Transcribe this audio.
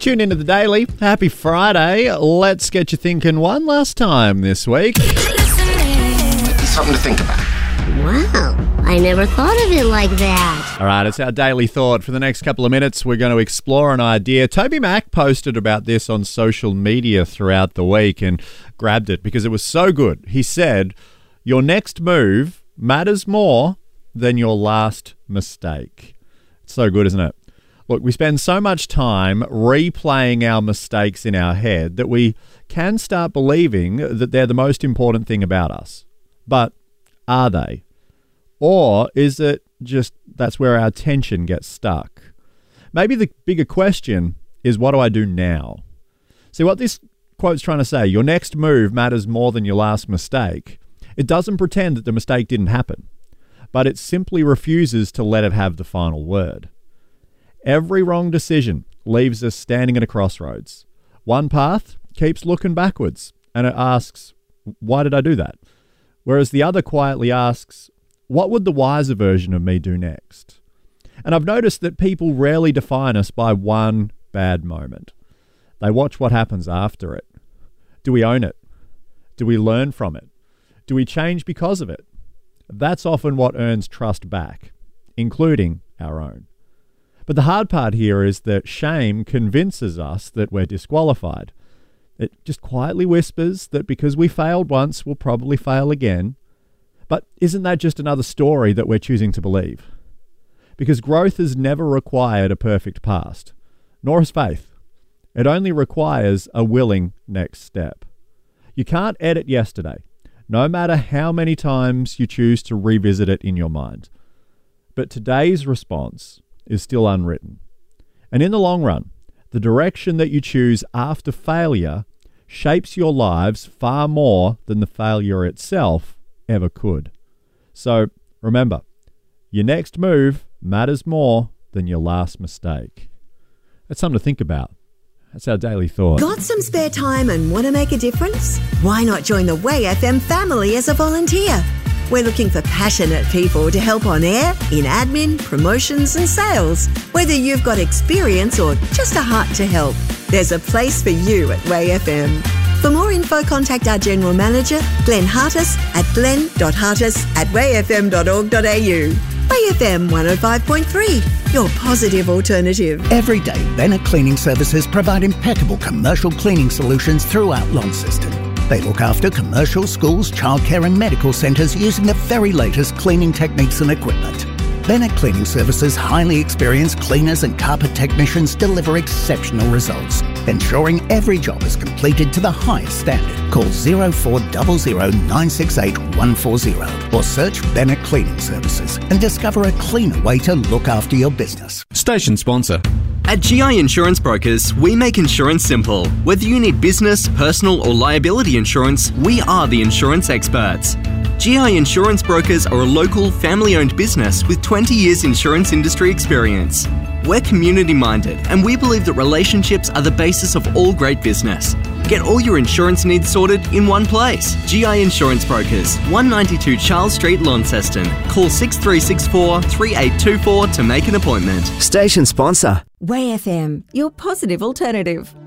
Tune into the Daily. Happy Friday. Let's get you thinking one last time this week. Something to think about. Wow, I never thought of it like that. All right, it's our daily thought. For the next couple of minutes, we're going to explore an idea. Toby Mac posted about this on social media throughout the week and grabbed it because it was so good. He said, your next move matters more than your last mistake. It's so good, isn't it? Look, we spend so much time replaying our mistakes in our head that we can start believing that they're the most important thing about us. But are they? Or is it just that's where our attention gets stuck? Maybe the bigger question is, what do I do now? See, what this quote's trying to say, your next move matters more than your last mistake. It doesn't pretend that the mistake didn't happen, but it simply refuses to let it have the final word. Every wrong decision leaves us standing at a crossroads. One path keeps looking backwards, and it asks, why did I do that? Whereas the other quietly asks, what would the wiser version of me do next? And I've noticed that people rarely define us by one bad moment. They watch what happens after it. Do we own it? Do we learn from it? Do we change because of it? That's often what earns trust back, including our own. But the hard part here is that shame convinces us that we're disqualified. It just quietly whispers that because we failed once, we'll probably fail again. But isn't that just another story that we're choosing to believe? Because growth has never required a perfect past, nor has faith. It only requires a willing next step. You can't edit yesterday, no matter how many times you choose to revisit it in your mind. But today's response is still unwritten. And in the long run, the direction that you choose after failure shapes your lives far more than the failure itself ever could. So remember, your next move matters more than your last mistake. That's something to think about. That's our daily thought. Got some spare time and want to make a difference? Why not join the Way FM family as a volunteer? We're looking for passionate people to help on air, in admin, promotions and sales. Whether you've got experience or just a heart to help, there's a place for you at Way FM. For more info, contact our General Manager, Glenn Hartis, at glenn.hartis@wayfm.org.au. Way FM 105.3, your positive alternative. Every day, Bennett Cleaning Services provide impeccable commercial cleaning solutions throughout Launceston. They look after commercial, schools, childcare and medical centres using the very latest cleaning techniques and equipment. Bennett Cleaning Services' highly experienced cleaners and carpet technicians deliver exceptional results, ensuring every job is completed to the highest standard. Call 0400 968 140 or search Bennett Cleaning Services and discover a cleaner way to look after your business. Station sponsor. At GI Insurance Brokers, we make insurance simple. Whether you need business, personal or liability insurance, we are the insurance experts. GI Insurance Brokers are a local, family-owned business with 20 years insurance industry experience. We're community-minded and we believe that relationships are the basis of all great business. Get all your insurance needs sorted in one place. GI Insurance Brokers, 192 Charles Street, Launceston. Call 6364 3824 to make an appointment. Station sponsor. Way FM, your positive alternative.